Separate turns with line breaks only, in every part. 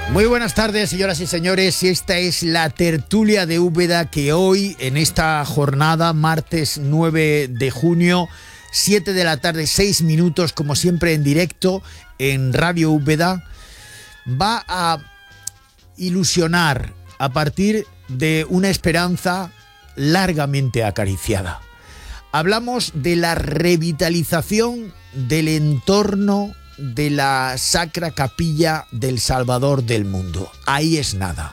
Muy buenas tardes, señoras y señores. Esta es la tertulia de Úbeda, que hoy, en esta jornada, martes 9 de junio, 7 de la tarde, 6 minutos, como siempre en directo en Radio Úbeda, va a ilusionar a partir de una esperanza largamente acariciada. Hablamos de la revitalización del entorno de la Sacra Capilla del Salvador del Mundo. Ahí es nada.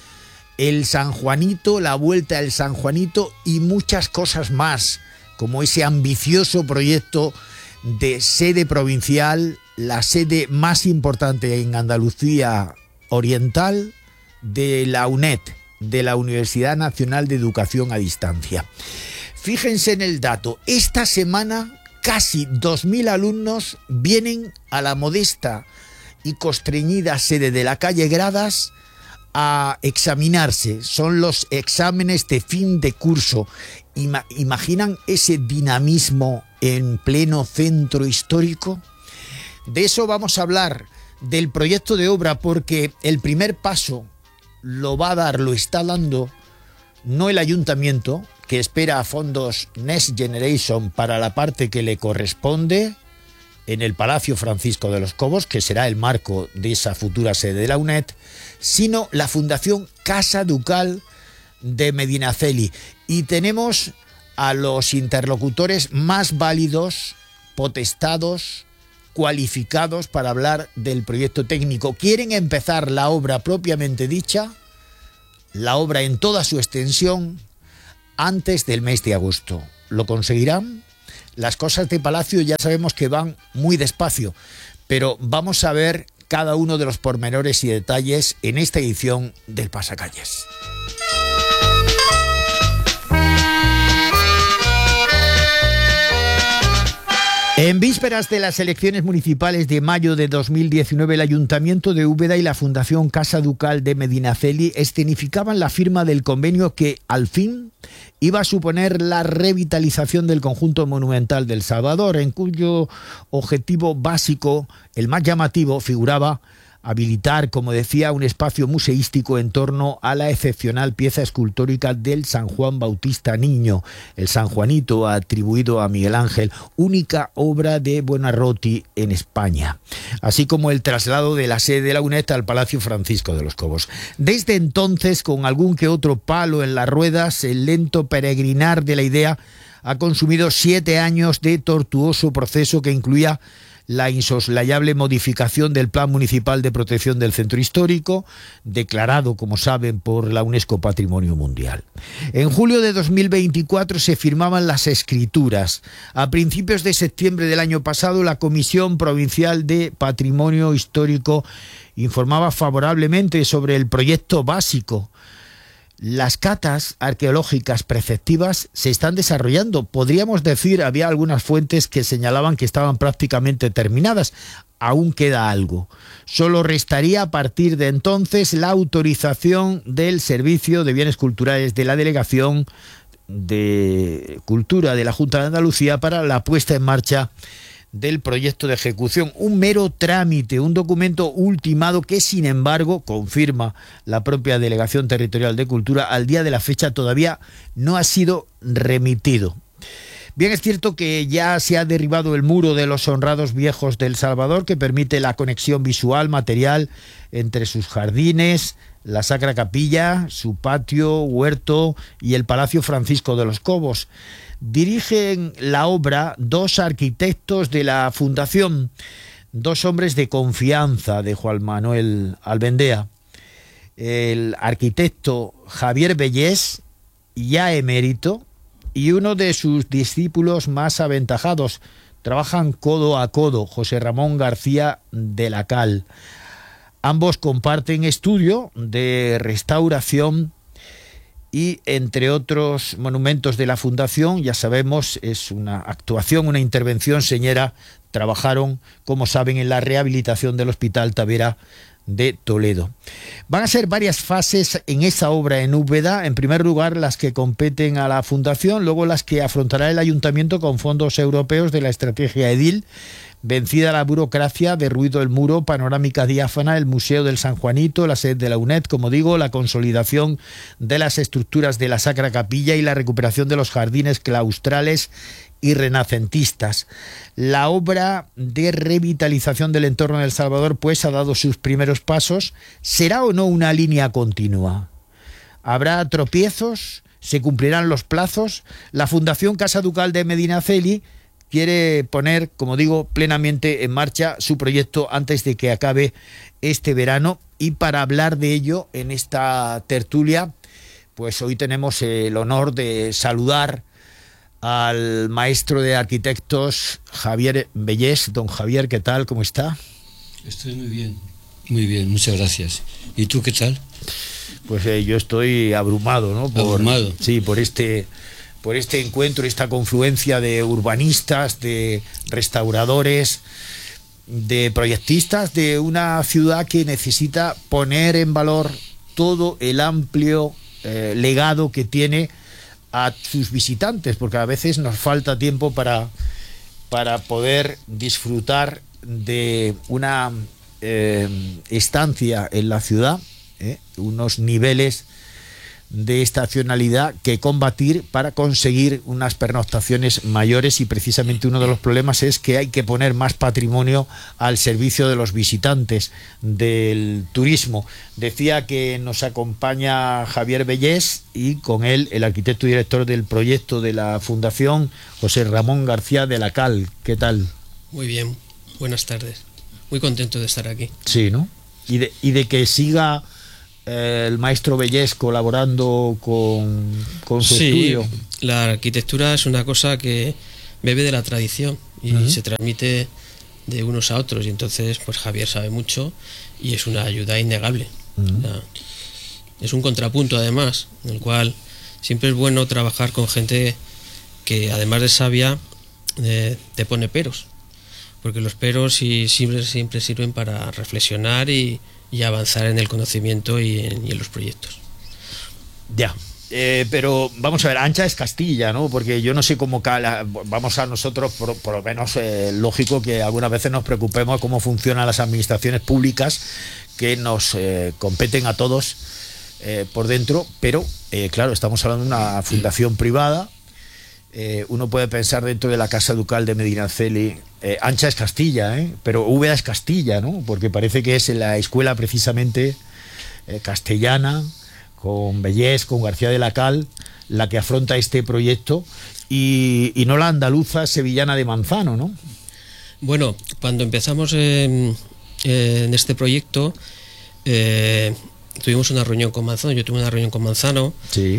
El San Juanito, la vuelta del San Juanito y muchas cosas más, como ese ambicioso proyecto de sede provincial, la sede más importante en Andalucía Oriental de la UNED, de la Universidad Nacional de Educación a Distancia. Fíjense en el dato. Esta semana casi 2.000 alumnos vienen a la modesta y constreñida sede de la calle Gradas a examinarse. Son los exámenes de fin de curso. ¿Imaginan ese dinamismo en pleno centro histórico? De eso vamos a hablar, del proyecto de obra, porque el primer paso lo está dando no el ayuntamiento, que espera fondos Next Generation para la parte que le corresponde en el Palacio Francisco de los Cobos, que será el marco de esa futura sede de la UNED, sino la Fundación Casa Ducal de Medinaceli. Y tenemos a los interlocutores más válidos, potestados, cualificados para hablar del proyecto técnico. Quieren empezar la obra propiamente dicha, la obra en toda su extensión, antes del mes de agosto. ¿Lo conseguirán? Las cosas de Palacio ya sabemos que van muy despacio, pero vamos a ver cada uno de los pormenores y detalles en esta edición del Pasacalles. En vísperas de las elecciones municipales de mayo de 2019, el Ayuntamiento de Úbeda y la Fundación Casa Ducal de Medinaceli escenificaban la firma del convenio que, al fin, iba a suponer la revitalización del conjunto monumental del Salvador, en cuyo objetivo básico, el más llamativo, figuraba habilitar, como decía, un espacio museístico en torno a la excepcional pieza escultórica del San Juan Bautista Niño, el San Juanito, atribuido a Miguel Ángel, única obra de Buonarroti en España, así como el traslado de la sede de la UNED al Palacio Francisco de los Cobos. Desde entonces, con algún que otro palo en las ruedas, el lento peregrinar de la idea ha consumido 7 años de tortuoso proceso que incluía la insoslayable modificación del Plan Municipal de Protección del Centro Histórico, declarado, como saben, por la UNESCO Patrimonio Mundial. En julio de 2024 se firmaban las escrituras. A principios de septiembre del año pasado, la Comisión Provincial de Patrimonio Histórico informaba favorablemente sobre el proyecto básico. Las catas arqueológicas preceptivas se están desarrollando. Podríamos decir, había algunas fuentes que señalaban que estaban prácticamente terminadas. Aún queda algo. Solo restaría a partir de entonces la autorización del Servicio de Bienes Culturales de la Delegación de Cultura de la Junta de Andalucía para la puesta en marcha del proyecto de ejecución. Un mero trámite, un documento ultimado que, sin embargo, confirma la propia Delegación Territorial de Cultura, al día de la fecha todavía no ha sido remitido. Bien, es cierto que ya se ha derribado el muro de los honrados viejos del Salvador, que permite la conexión visual, material, entre sus jardines, la Sacra Capilla, su patio, huerto y el Palacio Francisco de los Cobos. Dirigen la obra 2 arquitectos de la Fundación, 2 hombres de confianza de Juan Manuel Albendea. El arquitecto Javier Bellés, ya emérito, y uno de sus discípulos más aventajados. Trabajan codo a codo, José Ramón García de la Cal. Ambos comparten estudio de restauración y, entre otros monumentos de la Fundación, ya sabemos, es una actuación, una intervención señera. Trabajaron, como saben, en la rehabilitación del Hospital Tavera de Toledo. Van a ser varias fases en esa obra en Úbeda. En primer lugar, las que competen a la Fundación, luego las que afrontará el Ayuntamiento con fondos europeos de la estrategia Edil, Vencida la burocracia, derruido el muro, panorámica diáfana, el Museo del San Juanito, la sede de la UNED, como digo, la consolidación de las estructuras de la Sacra Capilla y la recuperación de los jardines claustrales y renacentistas. La obra de revitalización del entorno de El Salvador, pues, ha dado sus primeros pasos. ¿Será o no una línea continua? ¿Habrá tropiezos? ¿Se cumplirán los plazos? La Fundación Casa Ducal de Medinaceli quiere poner, como digo, plenamente en marcha su proyecto antes de que acabe este verano. Y para hablar de ello en esta tertulia, pues hoy tenemos el honor de saludar al maestro de arquitectos Javier Vellés. Don Javier, ¿qué tal? ¿Cómo está?
Estoy muy bien, muchas gracias. ¿Y tú qué tal?
Pues yo estoy abrumado, ¿no?
Abrumado.
Sí, por este encuentro, esta confluencia de urbanistas, de restauradores, de proyectistas, de una ciudad que necesita poner en valor todo el amplio legado que tiene a sus visitantes, porque a veces nos falta tiempo para poder disfrutar de una estancia en la ciudad, unos niveles de estacionalidad que combatir para conseguir unas pernoctaciones mayores, y precisamente uno de los problemas es que hay que poner más patrimonio al servicio de los visitantes del turismo. Decía que nos acompaña Javier Vellés y con él el arquitecto y director del proyecto de la Fundación, José Ramón García de la Cal. ¿Qué tal?
Muy bien, buenas tardes. Muy contento de estar aquí.
Sí, ¿no? Y de que siga el maestro Vellés colaborando con su estudio.
La arquitectura es una cosa que bebe de la tradición y se transmite de unos a otros, y entonces pues Javier sabe mucho y es una ayuda innegable. O sea, es un contrapunto además, en el cual siempre es bueno trabajar con gente que además de sabia te pone peros, porque los peros siempre sirven para reflexionar y avanzar en el conocimiento y en los proyectos.
Ya, pero vamos a ver, Ancha es Castilla, ¿no? Porque yo no sé cómo vamos a nosotros, por lo menos lógico que algunas veces nos preocupemos cómo funcionan las administraciones públicas que nos competen a todos por dentro, pero claro, estamos hablando de una fundación privada. Uno puede pensar dentro de la Casa Ducal de Medinaceli, Ancha es Castilla, pero Úbeda es Castilla, ¿no? Porque parece que es la escuela precisamente castellana, con Vellés, con García de la Cal, la que afronta este proyecto, y no la andaluza sevillana de Manzano, ¿no?
Bueno, cuando empezamos en este proyecto, tuvimos una reunión con Manzano, yo tuve una reunión con Manzano.
Sí.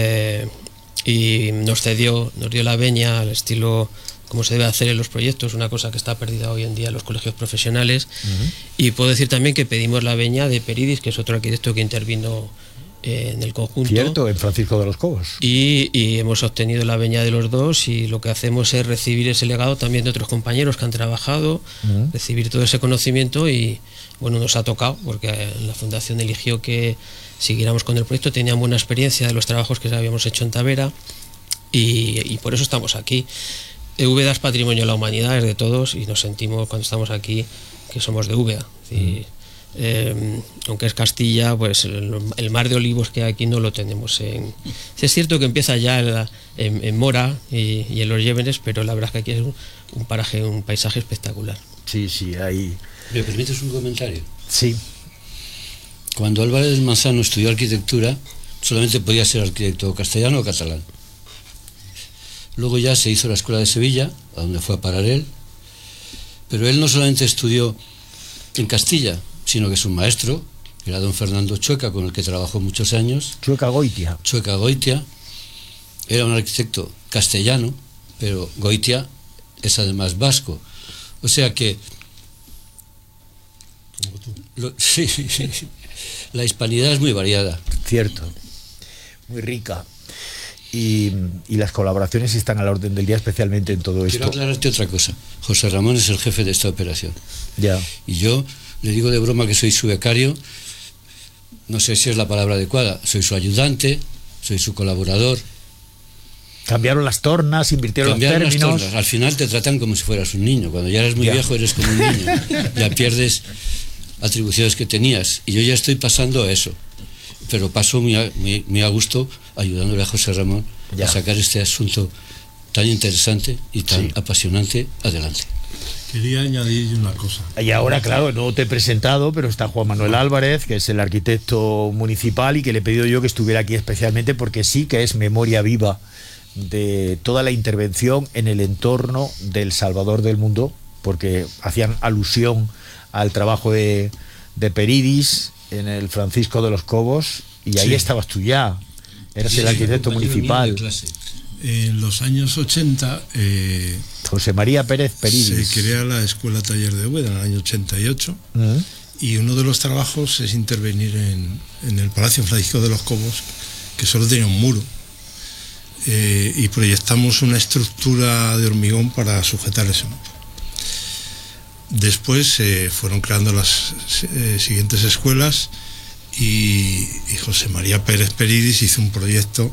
Y nos dio la veña al estilo como se debe hacer en los proyectos, una cosa que está perdida hoy en día en los colegios profesionales. Y puedo decir también que pedimos la veña de Peridis, que es otro arquitecto que intervino en el conjunto.
Cierto, en Francisco de los Cobos.
Y hemos obtenido la veña de los dos, y lo que hacemos es recibir ese legado también de otros compañeros que han trabajado, recibir todo ese conocimiento, y bueno, nos ha tocado, porque la Fundación eligió que siguiéramos con el proyecto, tenían buena experiencia de los trabajos que habíamos hecho en Tavera, y por eso estamos aquí. Úbeda es patrimonio de la humanidad, es de todos, y nos sentimos cuando estamos aquí que somos de Úbeda. Aunque es Castilla, pues el mar de olivos que hay aquí no lo tenemos es cierto que empieza ya en Mora y en los Llévenes, pero la verdad es que aquí es un paisaje espectacular.
Sí, ahí.
¿Me permites un comentario?
Sí.
Cuando Álvarez del Manzano estudió arquitectura, solamente podía ser arquitecto castellano o catalán. Luego ya se hizo la Escuela de Sevilla, a donde fue a parar él, pero él no solamente estudió en Castilla, sino que es un maestro, que era don Fernando Chueca, con el que trabajó muchos años.
Chueca Goitia.
Era un arquitecto castellano, pero Goitia es además vasco. O sea que sí, la hispanidad es muy variada.
Cierto, muy rica. Y las colaboraciones están a la orden del día, especialmente en todo esto.
Quiero aclararte otra cosa. José Ramón es el jefe de esta operación.
Ya.
Y yo le digo de broma que soy su becario. No sé si es la palabra adecuada. Soy su ayudante, soy su colaborador.
Cambiaron las tornas, invirtieron
Cambiaron
los términos.
las tornas. Al final te tratan como si fueras un niño. Cuando ya eres muy viejo eres como un niño. Ya pierdes atribuciones que tenías. Y yo ya estoy pasando a eso. Pero paso muy a gusto ayudándole a José Ramón a sacar este asunto tan interesante y tan apasionante adelante.
Quería añadir una cosa.
Y ahora, claro, no te he presentado, pero está Juan Manuel Álvarez, que es el arquitecto municipal y que le he pedido yo que estuviera aquí especialmente porque sí que es memoria viva de toda la intervención en el entorno del Salvador del Mundo, porque hacían alusión al trabajo de Peridis en el Francisco de los Cobos, y ahí estabas tú ya, eras el arquitecto municipal.
En los años 80
José María Pérez Peridis.
Se crea la Escuela Taller de Úbeda en el año 88 y uno de los trabajos es intervenir en el Palacio Francisco de los Cobos, que solo tenía un muro, y proyectamos una estructura de hormigón para sujetar ese muro. Después se fueron creando las siguientes escuelas y José María Pérez Peridis hizo un proyecto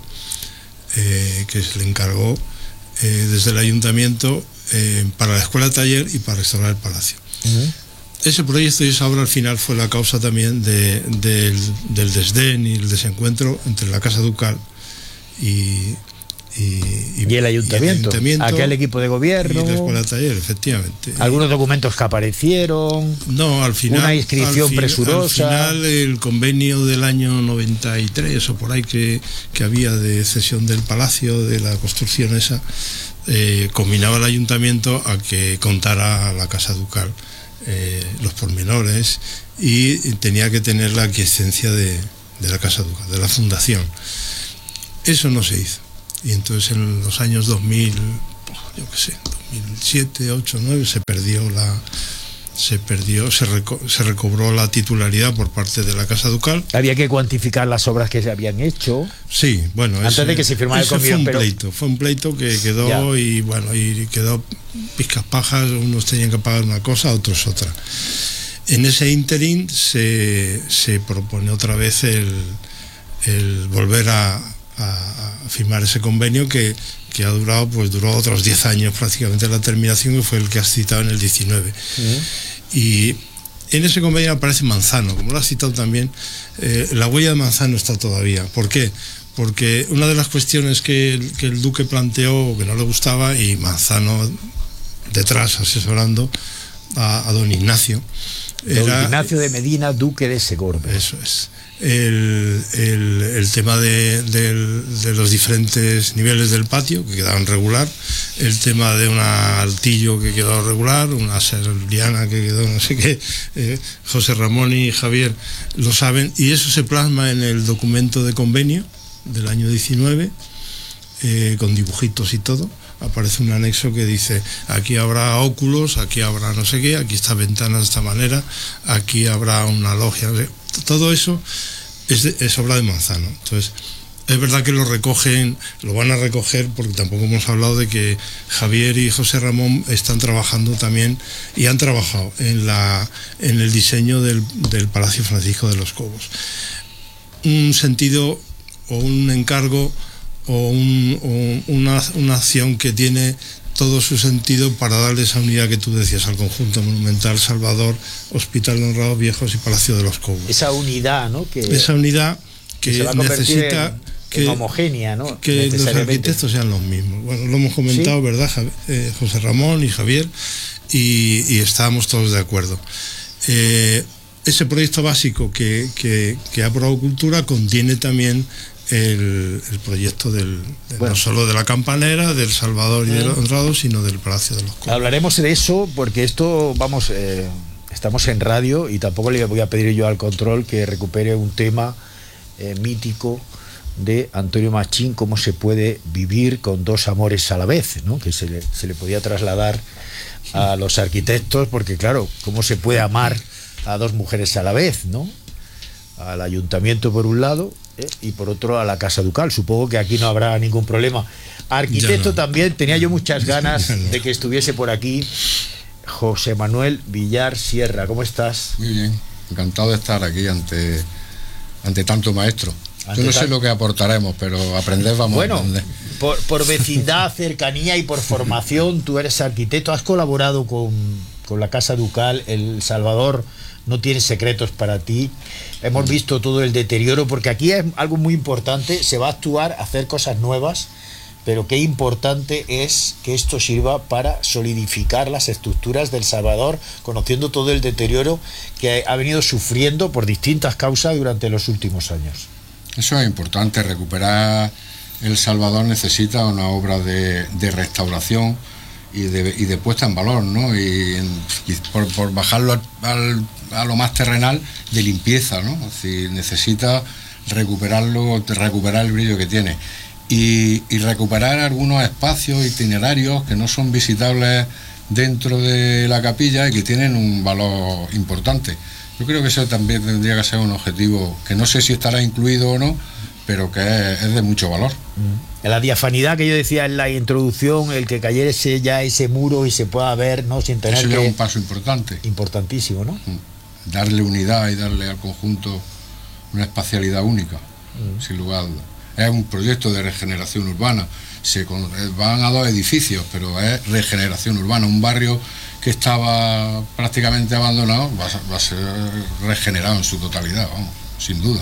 que se le encargó desde el ayuntamiento para la escuela taller y para restaurar el palacio. Ese proyecto y esa obra al final fue la causa también del desdén y el desencuentro entre la Casa Ducal y
el ayuntamiento, aquel equipo de gobierno
y la escuela taller, efectivamente.
Algunos documentos que aparecieron,
no, al final,
una inscripción presurosa.
Al final el convenio del año 93 o por ahí que había de cesión del palacio, de la construcción esa, combinaba al ayuntamiento a que contara a la Casa Ducal los pormenores y tenía que tener la aquiescencia de la Casa Ducal, de la fundación. Eso no se hizo. Y entonces en los años 2000, yo qué sé, 2007, 8, 9, se recobró la titularidad por parte de la Casa Ducal.
Había que cuantificar las obras que se habían hecho.
Sí, bueno,
antes de que se firmara el convenio.
Fue un pleito que quedó y bueno, y quedó pizcas pajas, unos tenían que pagar una cosa, otros otra. En ese ínterin se propone otra vez el volver a firmar ese convenio que ha durado, pues duró otros 10 años prácticamente la terminación, que fue el que has citado en el 19. Y en ese convenio aparece Manzano, como lo has citado también. La huella de Manzano está todavía. ¿Por qué? Porque una de las cuestiones que el duque planteó que no le gustaba, y Manzano detrás asesorando a don Ignacio,
don Ignacio de Medina, duque de Segorbe.
Eso es. El tema de los diferentes niveles del patio que quedaban regular, el tema de un altillo que quedó regular, una serliana que quedó no sé qué, José Ramón y Javier lo saben, y eso se plasma en el documento de convenio del año 19 con dibujitos y todo. Aparece un anexo que dice: aquí habrá óculos, aquí habrá no sé qué, aquí está ventanas de esta manera, aquí habrá una logia, no sé. Todo eso es obra de Manzano. Entonces, es verdad que lo van a recoger, porque tampoco hemos hablado de que Javier y José Ramón están trabajando también, y han trabajado en el diseño del Palacio Francisco de los Cobos. Un sentido o un encargo o una acción que tiene todo su sentido para darle esa unidad que tú decías al conjunto monumental Salvador, Hospital de Honrados Viejos y Palacio de los Cobos.
Esa unidad, ¿no?
Esa unidad que necesita
que homogénea, ¿no?
Que los arquitectos sean los mismos. Bueno, lo hemos comentado, ¿sí? ¿Verdad? José Ramón y Javier, y estábamos todos de acuerdo. Ese proyecto básico que ha aprobado Cultura contiene también el proyecto no solo de la Campanera, del Salvador y del Honrado, sino del Palacio de los Cobos.
Hablaremos de eso porque esto, estamos en radio y tampoco le voy a pedir yo al control que recupere un tema mítico de Antonio Machín, cómo se puede vivir con dos amores a la vez, ¿no? Que se le podía trasladar a los arquitectos, porque claro, cómo se puede amar a dos mujeres a la vez, ¿no? Al ayuntamiento por un lado y por otro a la Casa Ducal. Supongo que aquí no habrá ningún problema. Arquitecto no. También tenía yo muchas ganas de que estuviese por aquí José Manuel Villar Sierra. ¿Cómo estás?
Muy bien, encantado de estar aquí ante tanto maestro. Yo no sé lo que aportaremos, pero aprender vamos a aprender.
Por vecindad, cercanía y por formación, tú eres arquitecto, has colaborado con la Casa Ducal, El Salvador no tiene secretos para ti. Hemos visto todo el deterioro, porque aquí es algo muy importante, se va a actuar, a hacer cosas nuevas, pero qué importante es que esto sirva para solidificar las estructuras del Salvador, conociendo todo el deterioro que ha venido sufriendo por distintas causas durante los últimos años.
Eso es importante, recuperar El Salvador necesita una obra de restauración y de puesta en valor, ¿no? Y por bajarlo a lo más terrenal, de limpieza, ¿no? Es decir, necesita recuperar el brillo que tiene. Y recuperar algunos espacios itinerarios que no son visitables dentro de la capilla y que tienen un valor importante. Yo creo que eso también tendría que ser un objetivo que no sé si estará incluido o no, pero que es de mucho valor.
La diafanidad que yo decía en la introducción, el que cayera ese muro y se pueda ver, ¿no? Sin tener
eso
que...
es un paso importante.
Importantísimo, ¿no?
Darle unidad y darle al conjunto una espacialidad única, sin lugar a dudas. Es un proyecto de regeneración urbana. Van a 2 edificios, pero es regeneración urbana. Un barrio que estaba prácticamente abandonado va a ser regenerado en su totalidad, vamos, sin duda.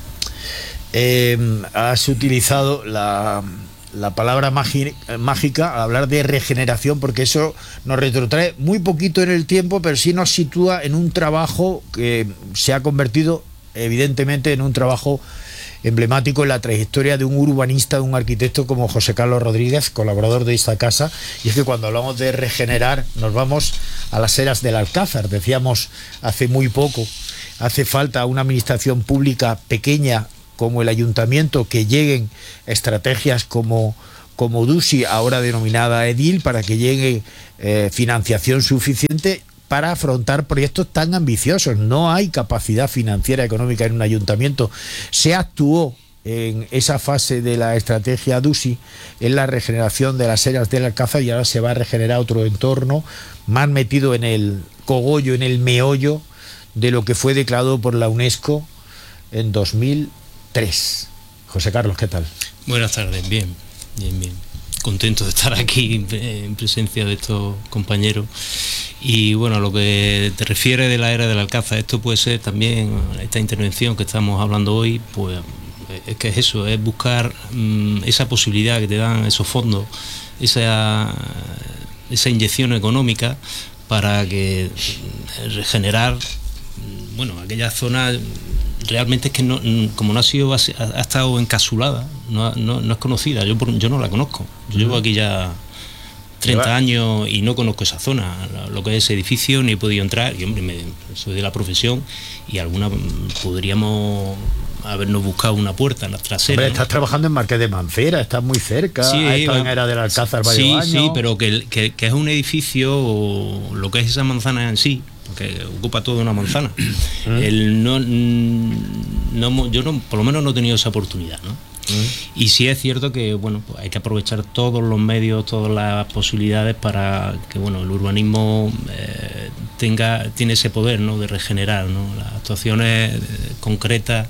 Has utilizado la palabra mágica al hablar de regeneración, porque eso nos retrotrae muy poquito en el tiempo, pero sí nos sitúa en un trabajo que se ha convertido evidentemente en un trabajo emblemático en la trayectoria de un urbanista, de un arquitecto como José Carlos Rodríguez, colaborador de esta casa. Y es que cuando hablamos de regenerar nos vamos a las eras del Alcázar. Decíamos hace muy poco, hace falta una administración pública pequeña como el ayuntamiento, que lleguen estrategias como DUSI, ahora denominada EDIL, para que llegue financiación suficiente para afrontar proyectos tan ambiciosos. No hay capacidad financiera económica en un ayuntamiento. Se actuó en esa fase de la estrategia DUSI en la regeneración de las eras del Alcázar, y ahora se va a regenerar otro entorno más metido en el cogollo, en el meollo de lo que fue declarado por la UNESCO en 2003. José Carlos, ¿qué tal?
Buenas tardes, bien. Contento de estar aquí en presencia de estos compañeros. Y bueno, a lo que te refiere de la era del Alcázar, esto puede ser también, esta intervención que estamos hablando hoy, pues es que es eso, es buscar esa posibilidad que te dan esos fondos, esa inyección económica para que regenerar, bueno, aquella zona. Realmente es que no, como no ha estado encapsulada, no es conocida. Yo no la conozco. Yo llevo aquí ya 30 años y no conozco esa zona, lo que es ese edificio, ni he podido entrar. Y hombre, soy de la profesión y alguna podríamos habernos buscado una puerta en la trasera.
Hombre, estás trabajando en Marqués de Mancera, estás muy cerca, has estado en Era del Alcázar varios años.
Sí, pero que es un edificio, o lo que es esa manzana en sí, que ocupa toda una manzana. Yo por lo menos no he tenido esa oportunidad, ¿no? Y sí es cierto que bueno, pues hay que aprovechar todos los medios, todas las posibilidades para que bueno, el urbanismo tiene ese poder, ¿no?, de regenerar, ¿no? Las actuaciones concretas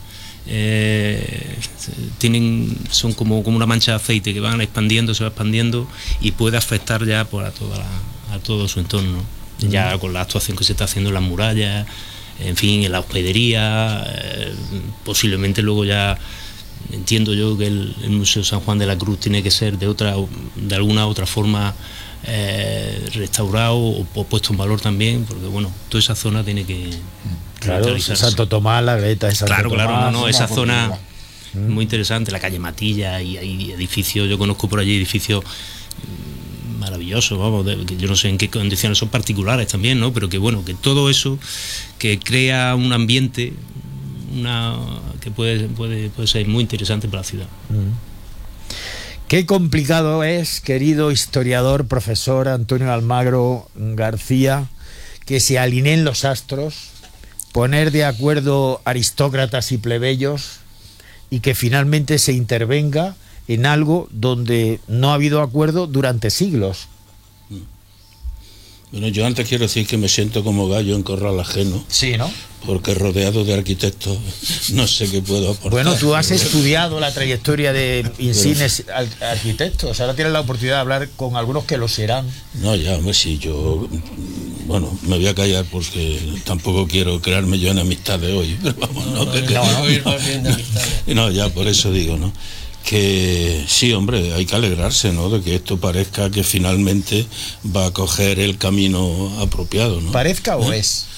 son como una mancha de aceite que van expandiendo, se va expandiendo y puede afectar ya pues, a todo su entorno. Ya con la actuación que se está haciendo en las murallas, en fin, en la hospedería, posiblemente luego ya entiendo yo que el Museo San Juan de la Cruz tiene que ser de alguna otra forma restaurado o puesto en valor también, porque bueno, toda esa zona tiene que
Santo Tomás, la Greta de Santo Tomás.
Esa zona muy interesante, la calle Matilla, y hay edificios, yo conozco por allí edificios maravilloso, vamos, que yo no sé en qué condiciones son particulares también, ¿no? Pero que bueno, que todo eso que crea un ambiente que puede ser muy interesante para la ciudad.
Qué complicado es, querido historiador, profesor Antonio Almagro García, que se alineen los astros, poner de acuerdo aristócratas y plebeyos, y que finalmente se intervenga en algo donde no ha habido acuerdo durante siglos.
Bueno, yo antes quiero decir que me siento como gallo en corral ajeno.
Sí, ¿no?
Porque rodeado de arquitectos no sé qué puedo aportar.
Bueno, tú has estudiado la trayectoria de insignes arquitectos. Ahora tienes la oportunidad de hablar con algunos que lo serán.
No, ya, hombre, sí, yo... Bueno, me voy a callar porque tampoco quiero crearme yo en amistades hoy. Pero vamos, no, ya, por eso digo, ¿no? Que sí, hombre, hay que alegrarse, ¿no? De que esto parezca que finalmente va a coger el camino apropiado, ¿no?
¿Parezca o es?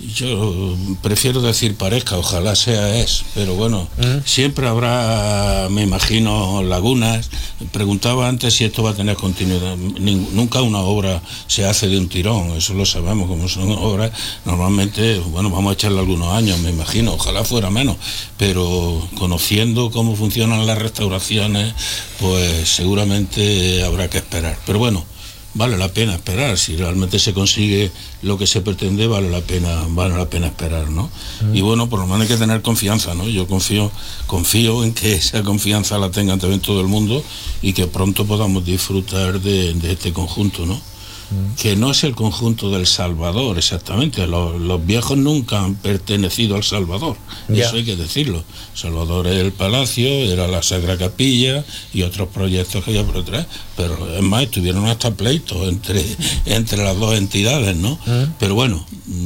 Yo prefiero decir parezca, ojalá sea es, pero bueno, siempre habrá, me imagino, lagunas. Preguntaba antes si esto va a tener continuidad. Nunca una obra se hace de un tirón, eso lo sabemos, como son obras, normalmente, bueno, vamos a echarle algunos años, me imagino, ojalá fuera menos, pero conociendo cómo funcionan las restauraciones, pues seguramente habrá que esperar. Pero bueno, vale la pena esperar, si realmente se consigue lo que se pretende, vale la pena esperar, ¿no? Y bueno, por lo menos hay que tener confianza, ¿no? Yo confío en que esa confianza la tenga también todo el mundo y que pronto podamos disfrutar de este conjunto, ¿no? Que no es el conjunto del Salvador exactamente, los viejos nunca han pertenecido al Salvador, eso hay que decirlo. Salvador es el palacio, era la Sagrada Capilla y otros proyectos que hay por detrás, pero es más, estuvieron hasta pleitos entre las dos entidades, ¿no? Pero bueno,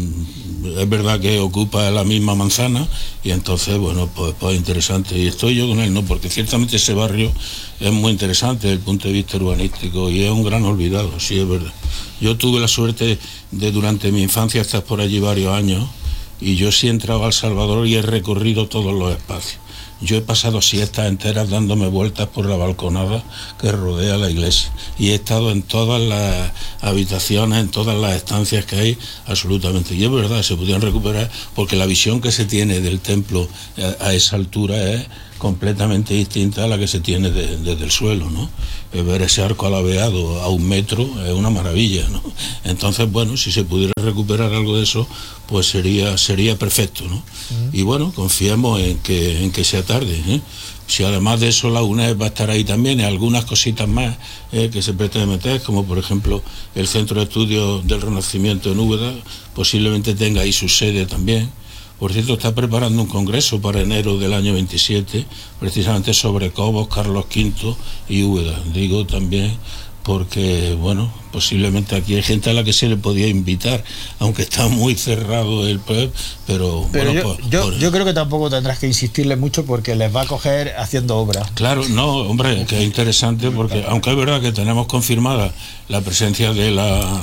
es verdad que ocupa la misma manzana y entonces, bueno, pues interesante, y estoy yo con él, ¿no? Porque ciertamente ese barrio es muy interesante desde el punto de vista urbanístico y es un gran olvidado, sí, es verdad. Yo tuve la suerte de durante mi infancia estar por allí varios años y yo sí he entrado al Salvador y he recorrido todos los espacios. Yo he pasado siestas enteras dándome vueltas por la balconada que rodea la iglesia y he estado en todas las habitaciones, en todas las estancias que hay, absolutamente. Y es verdad, se podían recuperar porque la visión que se tiene del templo a esa altura es completamente distinta a la que se tiene desde el suelo, ¿no? Ver ese arco alabeado a 1 metro es una maravilla, ¿no? Entonces, bueno, si se pudiera recuperar algo de eso, pues sería perfecto, ¿no? Y bueno, confiemos en que sea tarde, ¿eh? Si además de eso la UNED va a estar ahí también y algunas cositas más que se pretende meter, como por ejemplo el Centro de Estudios del Renacimiento en Úbeda, posiblemente tenga ahí su sede también. Por cierto, está preparando un congreso para enero del año 27, precisamente sobre Cobos, Carlos V y Úbeda. Digo también porque, bueno, posiblemente aquí hay gente a la que se le podía invitar, aunque está muy cerrado el PEP, pero bueno,
yo creo que tampoco tendrás que insistirle mucho porque les va a coger haciendo obra.
Claro, no, hombre, que es interesante porque, aunque es verdad que tenemos confirmada la presencia de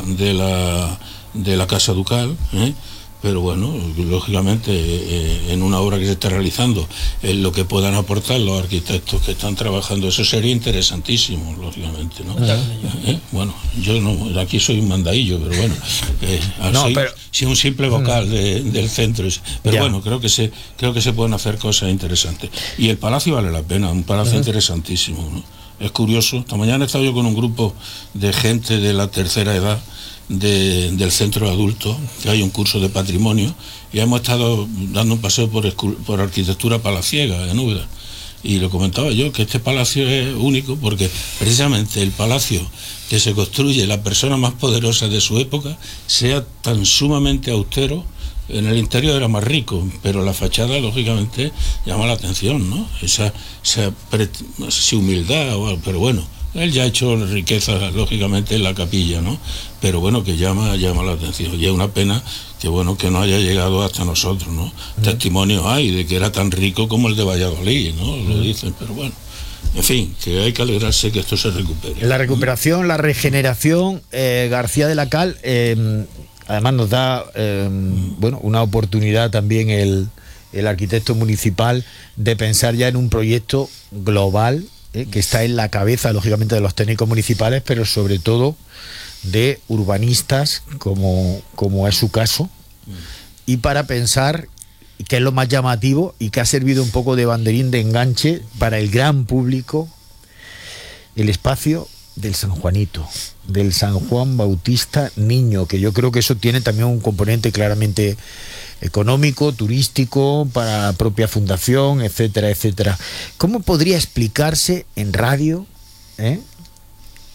la Casa Ducal, pero bueno, lógicamente en una obra que se está realizando, en lo que puedan aportar los arquitectos que están trabajando, eso sería interesantísimo, lógicamente, ¿no? Bueno, yo no, aquí soy un mandadillo, pero bueno, soy un simple vocal del centro, pero bueno, creo que se pueden hacer cosas interesantes. Y el palacio vale la pena, un palacio interesantísimo, ¿no? Es curioso, esta mañana he estado yo con un grupo de gente de la tercera edad del centro de adultos, que hay un curso de patrimonio, y hemos estado dando un paseo por arquitectura palaciega en Úbeda, y lo comentaba yo, que este palacio es único porque precisamente el palacio que se construye la persona más poderosa de su época sea tan sumamente austero. En el interior era más rico, pero la fachada lógicamente llama la atención, ¿no? Esa humildad, pero bueno, él ya ha hecho riqueza lógicamente en la capilla, ¿no? Pero bueno, que llama la atención, y es una pena que bueno que no haya llegado hasta nosotros, ¿no? Testimonios hay de que era tan rico como el de Valladolid, ¿no? Lo dicen, pero bueno, en fin, que hay que alegrarse que esto se recupere.
La recuperación, la regeneración, García de la Cal, además nos da una oportunidad también el arquitecto municipal de pensar ya en un proyecto global, que está en la cabeza, lógicamente, de los técnicos municipales, pero sobre todo de urbanistas, como es su caso, y para pensar, que es lo más llamativo y que ha servido un poco de banderín de enganche para el gran público, el espacio del San Juanito, del San Juan Bautista Niño, que yo creo que eso tiene también un componente claramente económico, turístico, para la propia fundación, etcétera, etcétera. ¿Cómo podría explicarse en radio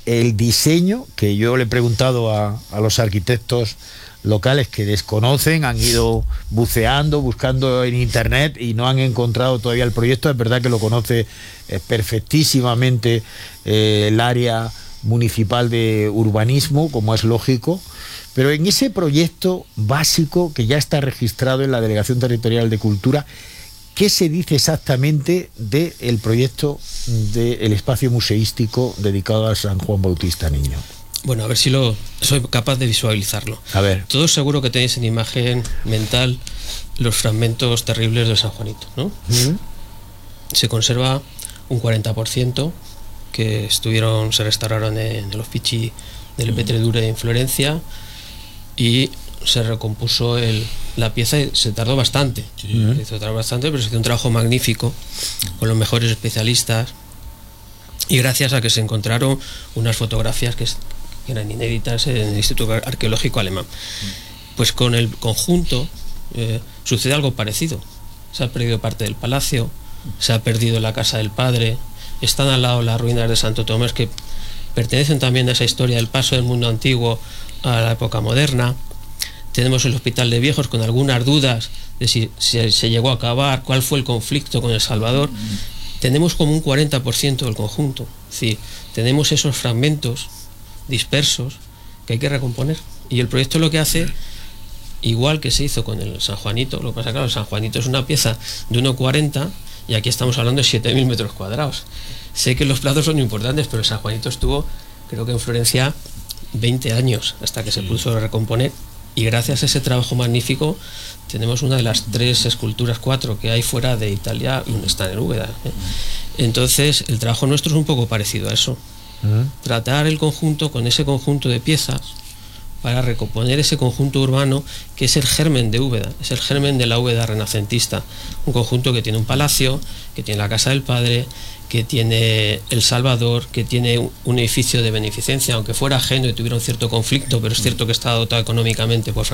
el diseño, que yo le he preguntado a los arquitectos locales que desconocen, han ido buceando, buscando en internet y no han encontrado todavía el proyecto. Es verdad que lo conoce perfectísimamente el área municipal de urbanismo, como es lógico, pero en ese proyecto básico que ya está registrado en la Delegación Territorial de Cultura, ¿qué se dice exactamente del proyecto del espacio museístico dedicado a San Juan Bautista Niño?
Bueno, a ver si soy capaz de visualizarlo.
A ver.
Todos seguro que tenéis en imagen mental los fragmentos terribles de San Juanito, ¿no? Se conserva un 40% que se restauraron en el Ofici del Petredure en Florencia, y se recompuso la pieza y se tardó bastante. Pero se hizo un trabajo magnífico con los mejores especialistas, y gracias a que se encontraron unas fotografías que eran inéditas en el Instituto Arqueológico Alemán. Pues con el conjunto sucede algo parecido. Se ha perdido parte del palacio, se ha perdido la casa del padre, están al lado las ruinas de Santo Tomás, que pertenecen también a esa historia del paso del mundo antiguo a la época moderna. Tenemos el Hospital de Viejos con algunas dudas de si se llegó a acabar, cuál fue el conflicto con El Salvador. Tenemos como un 40% del conjunto. Es decir, tenemos esos fragmentos dispersos que hay que recomponer. Y el proyecto lo que hace, igual que se hizo con el San Juanito, lo que pasa, claro, el San Juanito es una pieza de 1,40 y aquí estamos hablando de 7.000 metros cuadrados. Sé que los plazos son importantes, pero el San Juanito estuvo, creo que en Florencia, 20 años hasta que se puso a recomponer, y gracias a ese trabajo magnífico tenemos una de las 3 esculturas, 4 que hay fuera de Italia, y una está en Úbeda. Entonces el trabajo nuestro es un poco parecido a eso. Tratar el conjunto con ese conjunto de piezas para recomponer ese conjunto urbano que es el germen de Úbeda, es el germen de la Úbeda renacentista. Un conjunto que tiene un palacio, que tiene la casa del padre, que tiene El Salvador, que tiene un edificio de beneficencia, aunque fuera ajeno y tuviera un cierto conflicto, pero es cierto que está dotado económicamente por